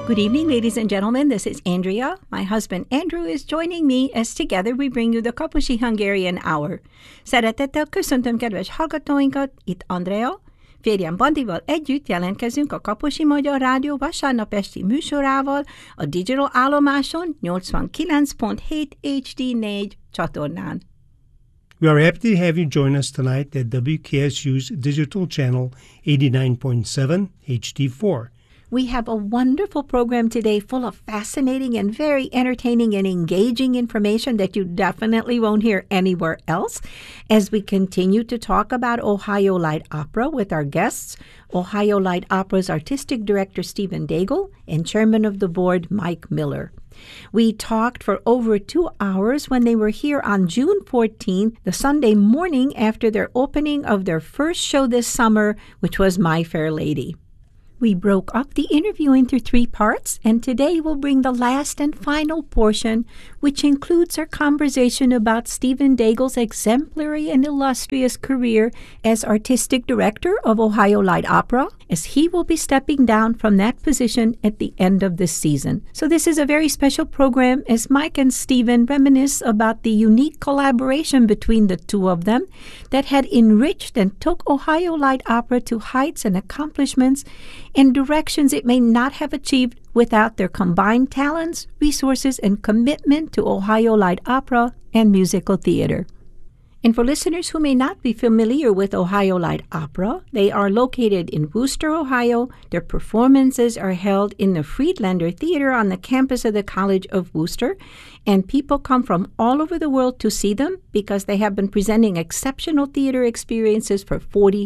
Good evening, ladies and gentlemen. This is Andrea. My husband Andrew is joining me as together we bring you the Kaposi Hungarian Hour. Szeretettel köszöntöm kedves hallgatóinkat, itt Andrea. Férjem Bandival együtt jelentkezünk a Kaposi Magyar Rádió vasárnap esti műsorával a digital állomáson 89.7 HD4 csatornán. We are happy to have you join us tonight at WKSU's digital channel 89.7 HD4. We have a wonderful program today full of fascinating and very entertaining and engaging information that you definitely won't hear anywhere else as we continue to talk about Ohio Light Opera with our guests, Ohio Light Opera's Artistic Director Stephen Daigle and Chairman of the Board Mike Miller. We talked for over 2 hours when they were here on June 14th, the Sunday morning after their opening of their first show this summer, which was My Fair Lady. We broke up the interview into 3 parts, and today we'll bring the last and final portion, which includes our conversation about Stephen Daigle's exemplary and illustrious career as Artistic Director of Ohio Light Opera, as he will be stepping down from that position at the end of this season. So this is a very special program as Mike and Stephen reminisce about the unique collaboration between the two of them that had enriched and took Ohio Light Opera to heights and accomplishments and directions it may not have achieved without their combined talents, resources, and commitment to Ohio Light Opera and musical theater. And for listeners who may not be familiar with Ohio Light Opera, they are located in Wooster, Ohio. Their performances are held in the Friedlander Theater on the campus of the College of Wooster, and people come from all over the world to see them because they have been presenting exceptional theater experiences for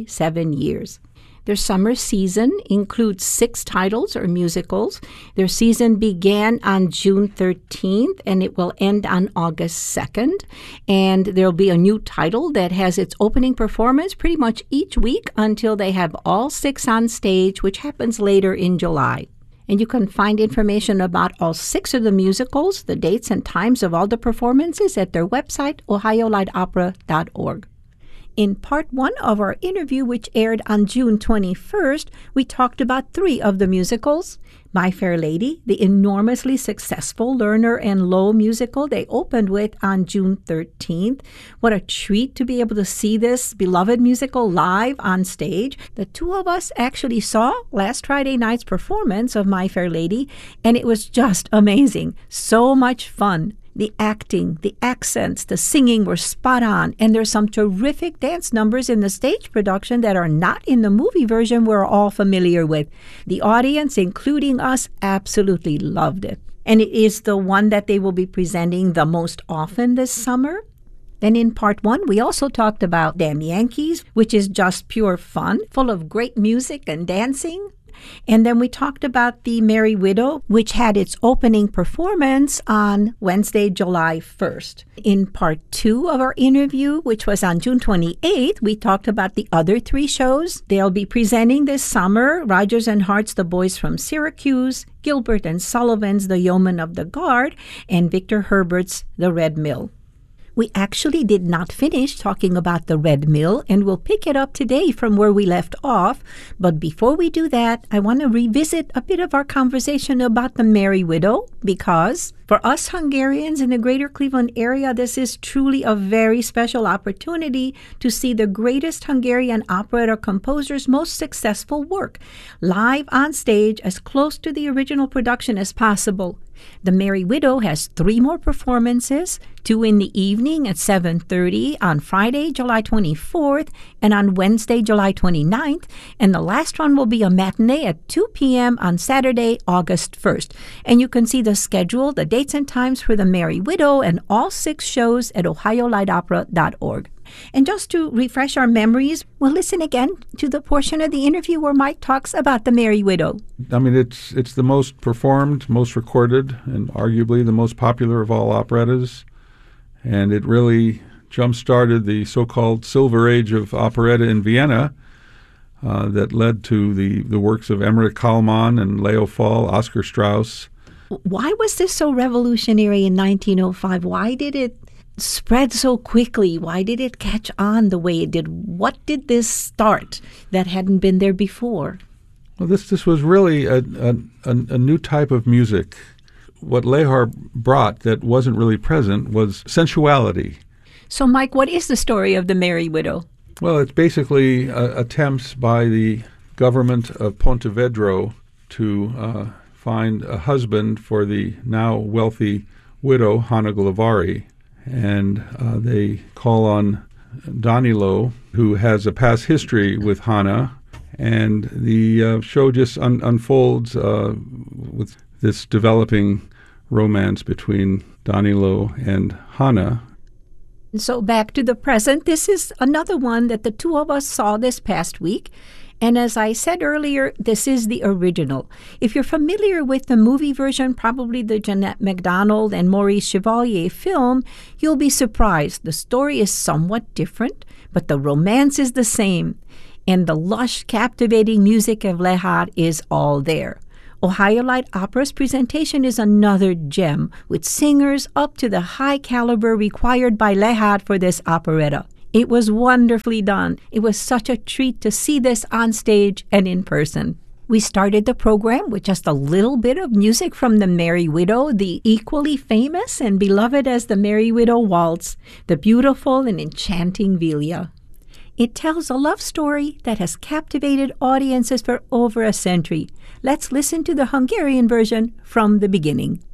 47 years. Their summer season includes 6 titles or musicals. Their season began on June 13th, and it will end on August 2nd. And there'll be a new title that has its opening performance pretty much each week until they have all 6 on stage, which happens later in July. And you can find information about all 6 of the musicals, the dates and times of all the performances at their website, ohiolightopera.org. In part 1 of our interview, which aired on June 21st, we talked about 3 of the musicals. My Fair Lady, the enormously successful Lerner and Loewe musical they opened with on June 13th. What a treat to be able to see this beloved musical live on stage. The 2 of us actually saw last Friday night's performance of My Fair Lady, and it was just amazing. So much fun. The acting, the accents, the singing were spot on, and there's some terrific dance numbers in the stage production that are not in the movie version we're all familiar with. The audience, including us, absolutely loved it. And it is the one that they will be presenting the most often this summer. Then in part 1, we also talked about Damn Yankees, which is just pure fun, full of great music and dancing. And then we talked about The Merry Widow, which had its opening performance on Wednesday, July 1st. In part 2 of our interview, which was on June 28th, we talked about the other 3 shows. They'll be presenting this summer: Rodgers and Hart's The Boys from Syracuse, Gilbert and Sullivan's The Yeomen of the Guard, and Victor Herbert's The Red Mill. We actually did not finish talking about the Red Mill, and we'll pick it up today from where we left off. But before we do that, I want to revisit a bit of our conversation about The Merry Widow, because for us Hungarians in the greater Cleveland area, this is truly a very special opportunity to see the greatest Hungarian operator composer's most successful work live on stage as close to the original production as possible. The Merry Widow has 3 more performances, 2 in the evening at 7:30 on Friday, July 24th, and on Wednesday, July 29th, and the last one will be a matinee at 2 p.m. on Saturday, August 1st. And you can see the schedule, the dates and times for The Merry Widow and all 6 shows at ohiolightopera.org. And just to refresh our memories, we'll listen again to the portion of the interview where Mike talks about The Merry Widow. I mean, it's the most performed, most recorded, and arguably the most popular of all operettas. And it really jump-started the so-called Silver Age of operetta in Vienna that led to the works of Emmerich Kallmann and Leo Fall, Oscar Strauss. Why was this so revolutionary in 1905? Why did it spread so quickly? Why did it catch on the way it did? What did this start that hadn't been there before? Well, this was really a new type of music. What Lehar brought that wasn't really present was sensuality. So, Mike, what is the story of the Merry Widow? Well, it's basically attempts by the government of Pontevedra to find a husband for the now wealthy widow, Hanna Glavari. And they call on Danilo, who has a past history with Hanna. And the show just unfolds with this developing romance between Danilo and Hanna. So back to the present, this is another one that the two of us saw this past week. And as I said earlier, this is the original. If you're familiar with the movie version, probably the Jeanette MacDonald and Maurice Chevalier film, you'll be surprised. The story is somewhat different, but the romance is the same. And the lush, captivating music of Lehar is all there. Ohio Light Opera's presentation is another gem, with singers up to the high caliber required by Lehar for this operetta. It was wonderfully done. It was such a treat to see this on stage and in person. We started the program with just a little bit of music from The Merry Widow, the equally famous and beloved as The Merry Widow Waltz, the beautiful and enchanting Vilja. It tells a love story that has captivated audiences for over a century. Let's listen to the Hungarian version from the beginning.